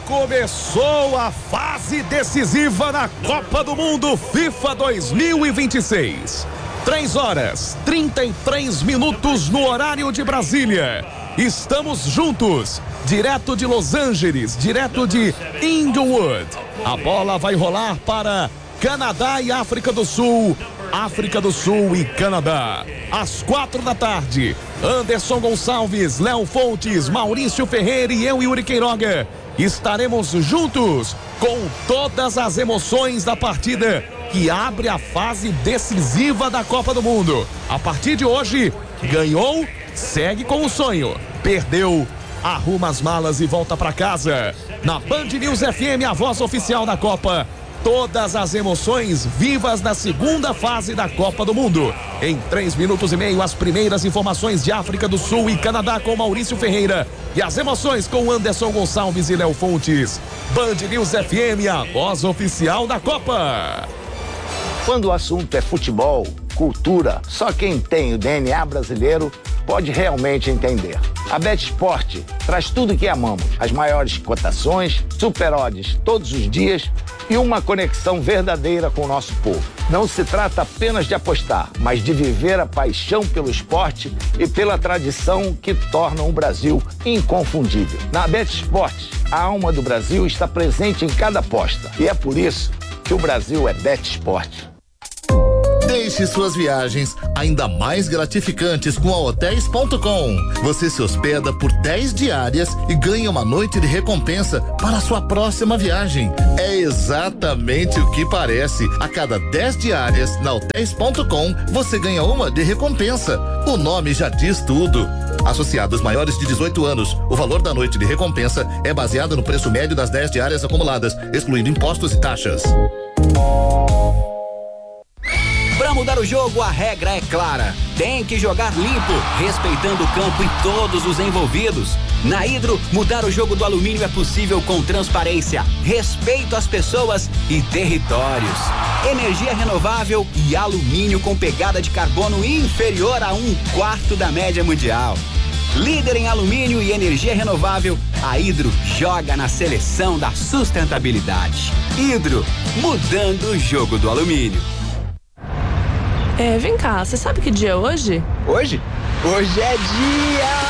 Começou a fase decisiva na Copa do Mundo FIFA 2026. 3h33 no horário de Brasília. Estamos juntos, direto de Los Angeles, direto de Inglewood. A bola vai rolar para Canadá e África do Sul. África do Sul e Canadá. Às 4h, Anderson Gonçalves, Léo Fontes, Maurício Ferreira e eu, Yuri Queiroga, estaremos juntos com todas as emoções da partida que abre a fase decisiva da Copa do Mundo. A partir de hoje, ganhou, segue com o sonho. Perdeu, arruma as malas e volta para casa. Na Band News FM, a voz oficial da Copa. Todas as emoções vivas na segunda fase da Copa do Mundo. Em 3 minutos e meio, as primeiras informações de África do Sul e Canadá com Maurício Ferreira. E as emoções com Anderson Gonçalves e Léo Fontes. Band News FM, a voz oficial da Copa. Quando o assunto é futebol, cultura, só quem tem o DNA brasileiro pode realmente entender. A BetSport traz tudo o que amamos. As maiores cotações, super odds todos os dias e uma conexão verdadeira com o nosso povo. Não se trata apenas de apostar, mas de viver a paixão pelo esporte e pela tradição que tornam o Brasil inconfundível. Na BetSport, a alma do Brasil está presente em cada aposta. E é por isso que o Brasil é BetSport. Deixe suas viagens ainda mais gratificantes com a Hotéis.com. Você se hospeda por 10 diárias e ganha uma noite de recompensa para a sua próxima viagem. É exatamente o que parece. A cada 10 diárias na Hotéis.com, você ganha uma de recompensa. O nome já diz tudo. Associados maiores de 18 anos, o valor da noite de recompensa é baseado no preço médio das 10 diárias acumuladas, excluindo impostos e taxas. Para mudar o jogo, a regra é clara. Tem que jogar limpo, respeitando o campo e todos os envolvidos. Na Hidro, mudar o jogo do alumínio é possível com transparência, respeito às pessoas e territórios. Energia renovável e alumínio com pegada de carbono inferior a 1/4 da média mundial. Líder em alumínio e energia renovável, a Hidro joga na seleção da sustentabilidade. Hidro, mudando o jogo do alumínio. Vem cá, você sabe que dia é hoje? Hoje? Hoje é dia